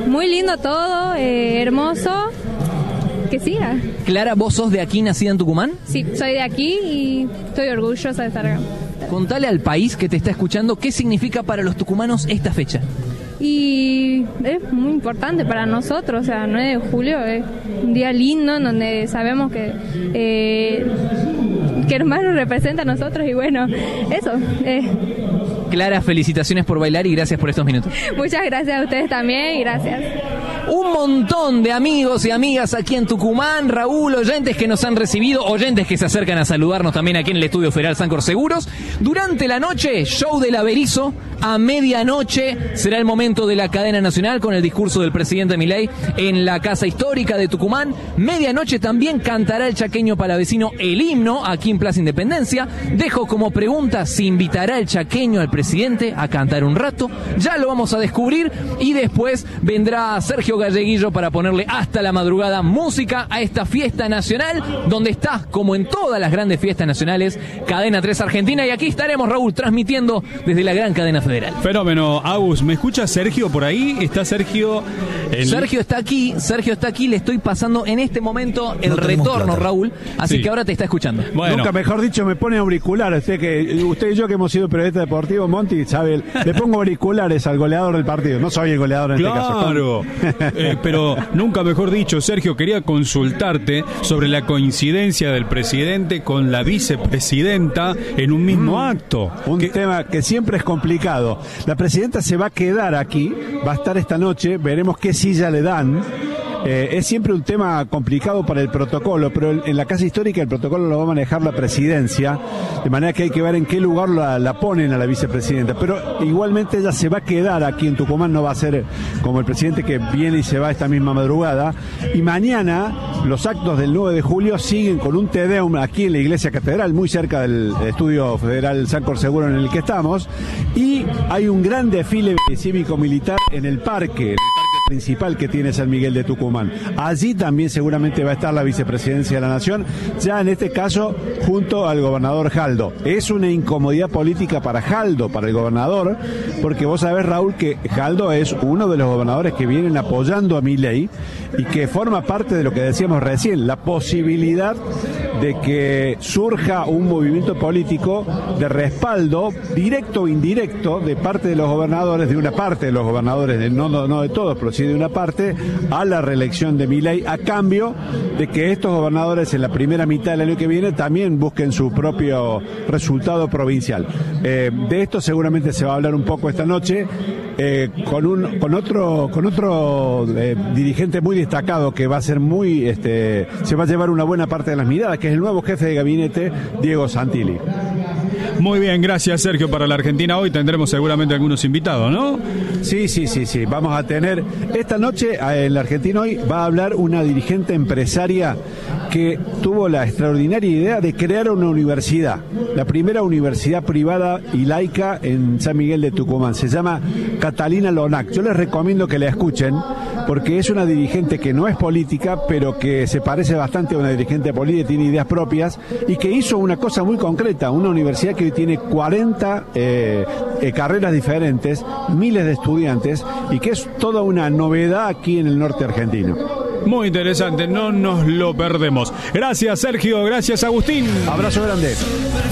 muy lindo todo, hermoso. Que siga. Clara, ¿vos sos de aquí, nacida en Tucumán? Sí, soy de aquí y estoy orgullosa de estar acá. Contale al país que te está escuchando qué significa para los tucumanos esta fecha. Y es muy importante para nosotros, o sea, 9 de julio es un día lindo en donde sabemos que hermano nos representa a nosotros y bueno, eso. Clara, felicitaciones por bailar y gracias por estos minutos. Muchas gracias a ustedes también y gracias. Un montón de amigos y amigas aquí en Tucumán, Raúl, oyentes que nos han recibido, oyentes que se acercan a saludarnos también aquí en el Estudio Federal Sancor Seguros. Durante la noche, show del Averizo. A medianoche será el momento de la cadena nacional con el discurso del presidente Milei en la Casa Histórica de Tucumán. Medianoche también cantará el chaqueño palavecino el himno aquí en Plaza Independencia. Dejo como pregunta si invitará el chaqueño al presidente a cantar un rato. Ya lo vamos a descubrir y después vendrá Sergio Galleguillo para ponerle hasta la madrugada música a esta fiesta nacional donde está, como en todas las grandes fiestas nacionales, Cadena 3 Argentina. Y aquí estaremos, Raúl, transmitiendo desde la gran cadena federal. Fenómeno. Agus, ¿me escucha Sergio por ahí? ¿Está Sergio? Sergio está aquí, le estoy pasando en este momento el retorno, Raúl, así que ahora te está escuchando. Bueno. Nunca mejor dicho, me pone auriculares. Usted y yo que hemos sido periodistas deportivos, Monty, sabe, le pongo auriculares al goleador del partido. No soy el goleador en este caso. Claro, pero nunca mejor dicho, Sergio, quería consultarte sobre la coincidencia del presidente con la vicepresidenta en un mismo acto. Un tema que siempre es complicado. La presidenta se va a quedar aquí, va a estar esta noche, veremos qué silla le dan. Es siempre un tema complicado para el protocolo, pero en la Casa Histórica el protocolo lo va a manejar la presidencia, de manera que hay que ver en qué lugar la ponen a la vicepresidenta. Pero igualmente ella se va a quedar aquí en Tucumán, no va a ser como el presidente que viene y se va esta misma madrugada. Y mañana los actos del 9 de julio siguen con un Te Deum aquí en la Iglesia Catedral, muy cerca del Estudio Federal Sancor Seguro en el que estamos. Y hay un gran desfile cívico-militar en el parque principal que tiene San Miguel de Tucumán. Allí también seguramente va a estar la vicepresidencia de la Nación, ya en este caso junto al gobernador Jaldo. Es una incomodidad política para Jaldo, para el gobernador, porque vos sabés, Raúl, que Jaldo es uno de los gobernadores que vienen apoyando a Milei y que forma parte de lo que decíamos recién, la posibilidad de que surja un movimiento político de respaldo directo o indirecto de parte de los gobernadores, de una parte de los gobernadores, no de todos, pero sí de una parte, a la reelección de Milei, a cambio de que estos gobernadores en la primera mitad del año que viene también busquen su propio resultado provincial. De esto seguramente se va a hablar un poco esta noche, con otro dirigente muy destacado que va a ser se va a llevar una buena parte de las miradas, que es el nuevo jefe de gabinete, Diego Santilli. Muy bien, gracias Sergio. Para la Argentina hoy tendremos seguramente algunos invitados, ¿no? Sí. Vamos a tener, esta noche en la Argentina hoy va a hablar una dirigente empresaria que tuvo la extraordinaria idea de crear una universidad, la primera universidad privada y laica en San Miguel de Tucumán. Se llama Catalina Lonac. Yo les recomiendo que la escuchen porque es una dirigente que no es política, pero que se parece bastante a una dirigente política, tiene ideas propias y que hizo una cosa muy concreta, una universidad que hoy tiene 40 carreras diferentes, miles de estudiantes y que es toda una novedad aquí en el norte argentino. Muy interesante, no nos lo perdemos. Gracias Sergio, gracias Agustín. Abrazo grande.